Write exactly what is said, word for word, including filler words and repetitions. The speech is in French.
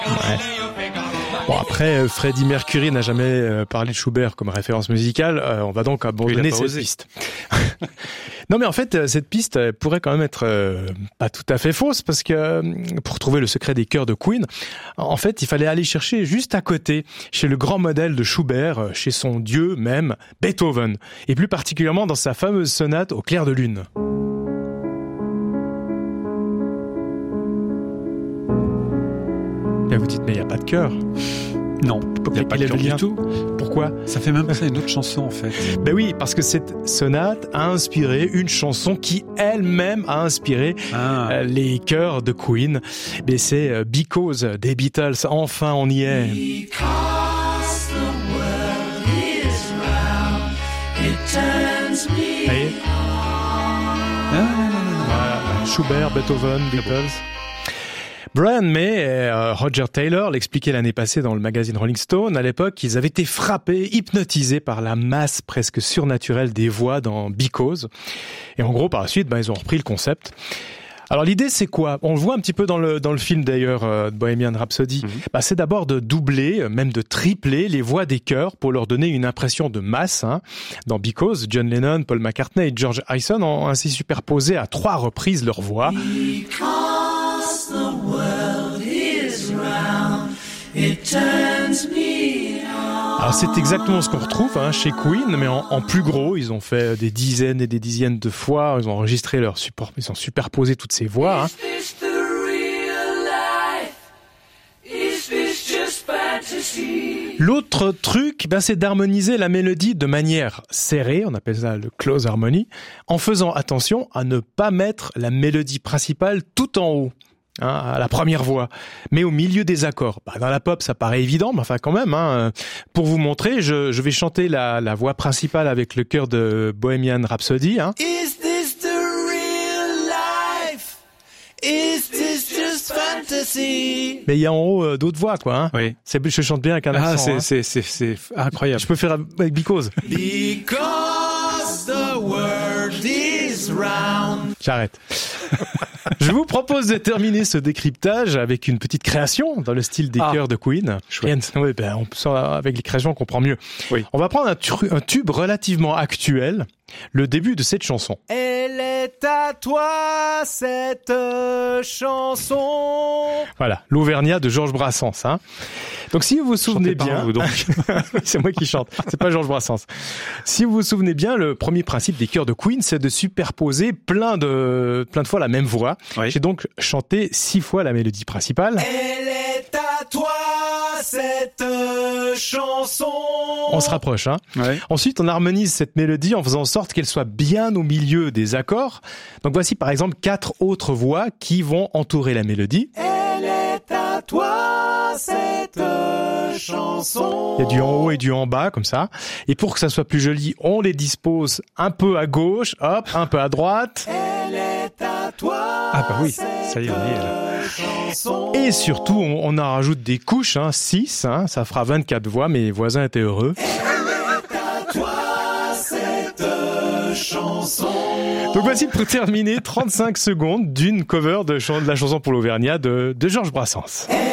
Ouais. Bon, après, Freddie Mercury n'a jamais euh, parlé de Schubert comme référence musicale. Euh, on va donc abandonner oui, cette osé. piste. Non, mais en fait, cette piste elle pourrait quand même être euh, pas tout à fait fausse, parce que euh, pour trouver le secret des chœurs de Queen, en fait, il fallait aller chercher juste à côté, chez le grand modèle de Schubert, chez son dieu même, Beethoven, et plus particulièrement dans sa fameuse sonate au clair de lune. Et vous dites, mais il n'y a pas de chœur. Non, il n'y a pas de chœur du tout. Pourquoi ? Ça fait même penser à une autre chanson, en fait. Ben oui, parce que cette sonate a inspiré une chanson qui elle-même a inspiré Ah. euh, les chœurs de Queen. Mais c'est euh, Because des Beatles. Enfin, on y est. Because the world is round, it turns me Vous voyez ? Ah, non, non, non, non. Voilà. Schubert, Beethoven, Beatles. Brian May et euh, Roger Taylor l'expliquaient l'année passée dans le magazine Rolling Stone. À l'époque, ils avaient été frappés, hypnotisés par la masse presque surnaturelle des voix dans Because. Et en gros, par la suite, ben, ils ont repris le concept. Alors l'idée, c'est quoi ? On le voit un petit peu dans le dans le film d'ailleurs, euh, Bohemian Rhapsody. Mm-hmm. Bah, c'est d'abord de doubler, même de tripler les voix des chœurs pour leur donner une impression de masse. Hein. Dans Because, John Lennon, Paul McCartney et George Harrison ont ainsi superposé à trois reprises leurs voix. Because the world is round, it turns me on. Alors c'est exactement ce qu'on retrouve hein, chez Queen, mais en, en plus gros. Ils ont fait des dizaines et des dizaines de fois. Ils ont enregistré leur support, ils ont superposé toutes ces voix. Hein. Is this the real life? Is this just fantasy? L'autre truc, ben, c'est d'harmoniser la mélodie de manière serrée, on appelle ça le close harmony, en faisant attention à ne pas mettre la mélodie principale tout en haut. Hein, à la première voix, mais au milieu des accords. Bah, dans la pop, ça paraît évident, mais enfin quand même. Hein, pour vous montrer, je, je vais chanter la, la voix principale avec le chœur de Bohemian Rhapsody. Hein. Is this the real life? Is this just fantasy? Mais il y a en haut euh, d'autres voix, quoi. Hein. Oui. C'est, je chante bien avec un Ah, accent. c'est, hein. c'est, c'est, c'est incroyable. Je peux faire avec Because. Because the world is round. J'arrête. Je vous propose de terminer ce décryptage avec une petite création dans le style des ah. chœurs de Queen. Chouette. Ouais, ben, on sent, avec les créations, on comprend mieux. Oui. On va prendre un, tru- un tube relativement actuel, le début de cette chanson. Elle est à toi, cette chanson. Voilà, l'Auvergnat de Georges Brassens. Hein. Donc si vous vous souvenez Chantez bien... par vous, donc. c'est moi qui chante, c'est pas Georges Brassens. Si vous vous souvenez bien, le premier principe des chœurs de Queen, c'est de superposer plein de, plein de fois la même voix. Oui. J'ai donc chanté six fois la mélodie principale. Elle est à toi, cette chanson. On se rapproche, hein. Ouais. Ensuite, on harmonise cette mélodie en faisant en sorte qu'elle soit bien au milieu des accords. Donc voici par exemple quatre autres voix qui vont entourer la mélodie. Elle est à toi, cette chanson. Il y a du en haut et du en bas, comme ça. Et pour que ça soit plus joli, on les dispose un peu à gauche, hop, un peu à droite. Elle est à toi. Ah bah oui, ça y est, on y est là. Chanson. Et surtout, on, on en rajoute des couches, hein, six, hein, ça fera vingt-quatre voix, mes voisins étaient heureux. À toi, cette chanson. Donc voici pour terminer trente-cinq secondes d'une cover de, chan- de la chanson pour l'Auvergnat de, de Georges Brassens. Elle